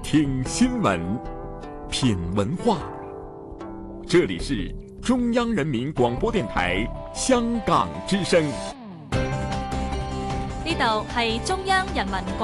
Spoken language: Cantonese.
听新闻，品文化。这里是中央人民廣播電台香港之聲。 呢度係中央人民廣